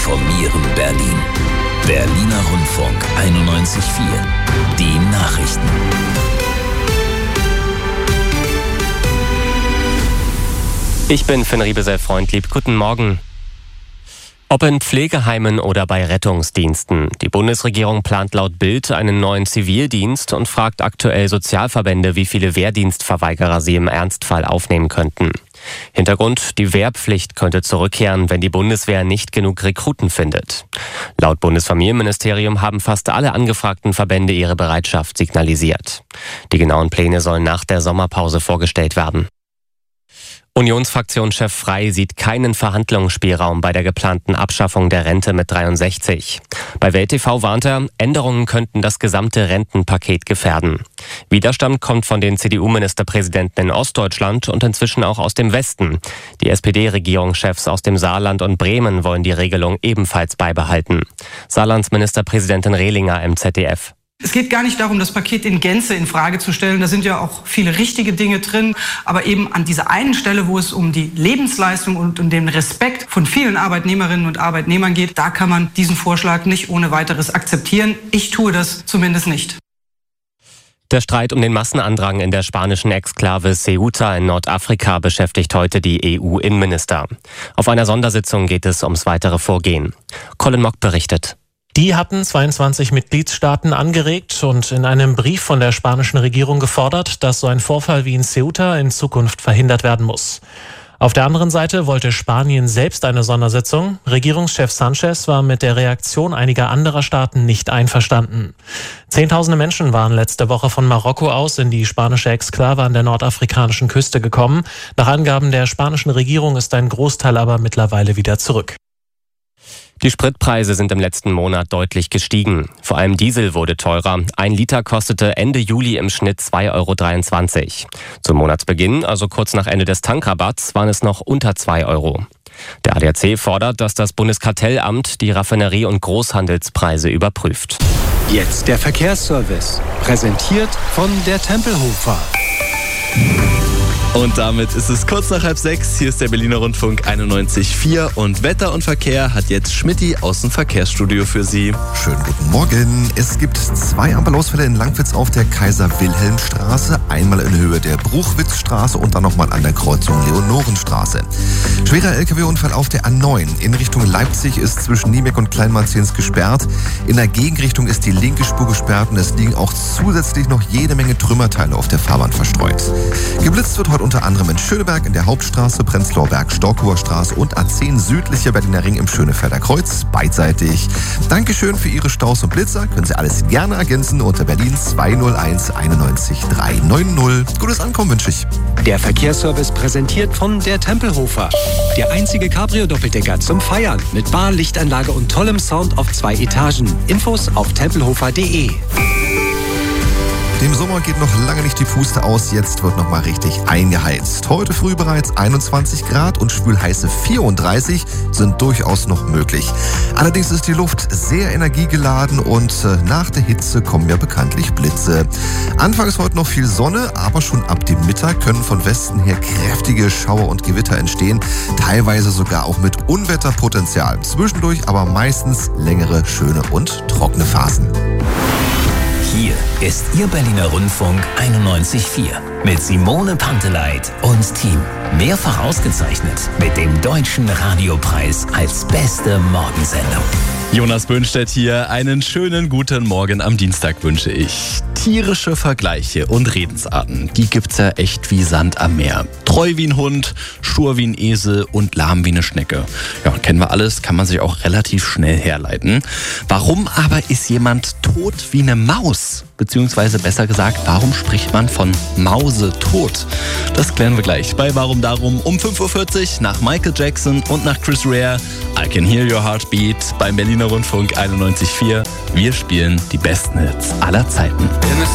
informieren Berlin. Berliner Rundfunk 91.4. Die Nachrichten. Ich bin Finn Riebesell-Freundlieb. Guten Morgen. Ob in Pflegeheimen oder bei Rettungsdiensten. Die Bundesregierung plant laut Bild einen neuen Zivildienst und fragt aktuell Sozialverbände, wie viele Wehrdienstverweigerer sie im Ernstfall aufnehmen könnten. Hintergrund: die Wehrpflicht könnte zurückkehren, wenn die Bundeswehr nicht genug Rekruten findet. Laut Bundesfamilienministerium haben fast alle angefragten Verbände ihre Bereitschaft signalisiert. Die genauen Pläne sollen nach der Sommerpause vorgestellt werden. Unionsfraktionschef Frey sieht keinen Verhandlungsspielraum bei der geplanten Abschaffung der Rente mit 63. Bei Welt TV warnt er, Änderungen könnten das gesamte Rentenpaket gefährden. Widerstand kommt von den CDU-Ministerpräsidenten in Ostdeutschland und inzwischen auch aus dem Westen. Die SPD-Regierungschefs aus dem Saarland und Bremen wollen die Regelung ebenfalls beibehalten. Saarlands Ministerpräsidentin Rehlinger im ZDF. Es geht gar nicht darum, das Paket in Gänze in Frage zu stellen. Da sind ja auch viele richtige Dinge drin. Aber eben an dieser einen Stelle, wo es um die Lebensleistung und um den Respekt von vielen Arbeitnehmerinnen und Arbeitnehmern geht, da kann man diesen Vorschlag nicht ohne weiteres akzeptieren. Ich tue das zumindest nicht. Der Streit um den Massenandrang in der spanischen Exklave Ceuta in Nordafrika beschäftigt heute die EU-Innenminister. Auf einer Sondersitzung geht es ums weitere Vorgehen. Colin Mock berichtet. Die hatten 22 Mitgliedstaaten angeregt und in einem Brief von der spanischen Regierung gefordert, dass so ein Vorfall wie in Ceuta in Zukunft verhindert werden muss. Auf der anderen Seite wollte Spanien selbst eine Sondersitzung. Regierungschef Sanchez war mit der Reaktion einiger anderer Staaten nicht einverstanden. Zehntausende Menschen waren letzte Woche von Marokko aus in die spanische Exklave an der nordafrikanischen Küste gekommen. Nach Angaben der spanischen Regierung ist ein Großteil aber mittlerweile wieder zurück. Die Spritpreise sind im letzten Monat deutlich gestiegen. Vor allem Diesel wurde teurer. 1 Liter kostete Ende Juli im Schnitt 2,23 €. Zum Monatsbeginn, also kurz nach Ende des Tankrabatts, waren es noch unter 2 €. Der ADAC fordert, dass das Bundeskartellamt die Raffinerie- und Großhandelspreise überprüft. Jetzt der Verkehrsservice, präsentiert von der Tempelhofer. Und damit ist es kurz nach 5:30. Hier ist der Berliner Rundfunk 91.4 und Wetter und Verkehr hat jetzt Schmitty aus dem Verkehrsstudio für Sie. Schönen guten Morgen. Es gibt 2 Ampelausfälle in Langwitz auf der Kaiser-Wilhelm-Straße. Einmal in Höhe der Bruchwitzstraße und dann nochmal an der Kreuzung Leonorenstraße. Schwerer LKW-Unfall auf der A9. In Richtung Leipzig ist zwischen Niebeck und Kleinmarzens gesperrt. In der Gegenrichtung ist die linke Spur gesperrt und es liegen auch zusätzlich noch jede Menge Trümmerteile auf der Fahrbahn verstreut. Geblitzt wird heute unter anderem in Schöneberg in der Hauptstraße, Prenzlauer Berg, Storkower Straße und A10 südlicher Berliner Ring im Schönefelder Kreuz, beidseitig. Dankeschön für Ihre Staus und Blitzer. Können Sie alles gerne ergänzen unter Berlin 201 91 390. Gutes Ankommen wünsche ich. Der Verkehrsservice präsentiert von der Tempelhofer. Der einzige Cabrio-Doppeldecker zum Feiern mit Bar, Lichtanlage und tollem Sound auf 2 Etagen. Infos auf tempelhofer.de. Dem Sommer geht noch lange nicht die Puste aus, jetzt wird noch mal richtig eingeheizt. Heute früh bereits 21 Grad und schwülheiße 34 sind durchaus noch möglich. Allerdings ist die Luft sehr energiegeladen und nach der Hitze kommen ja bekanntlich Blitze. Anfangs heute noch viel Sonne, aber schon ab dem Mittag können von Westen her kräftige Schauer und Gewitter entstehen, teilweise sogar auch mit Unwetterpotenzial. Zwischendurch aber meistens längere, schöne und trockene Phasen. Hier ist Ihr Berliner Rundfunk 91.4 mit Simone Panteleit und Team. Mehrfach ausgezeichnet mit dem Deutschen Radiopreis als beste Morgensendung. Jonas Böhnstedt hier. Einen schönen guten Morgen am Dienstag wünsche ich. Tierische Vergleiche und Redensarten, die gibt's ja echt wie Sand am Meer. Treu wie ein Hund, stur wie ein Esel und lahm wie eine Schnecke. Ja, kennen wir alles, kann man sich auch relativ schnell herleiten. Warum aber ist jemand tot wie eine Maus? Beziehungsweise besser gesagt, warum spricht man von Mausetod? Das klären wir gleich bei Warum Darum um 5:40 Uhr nach Michael Jackson und nach Chris Rea. I Can Hear Your Heartbeat beim Berliner Rundfunk 91.4. Wir spielen die besten Hits aller Zeiten.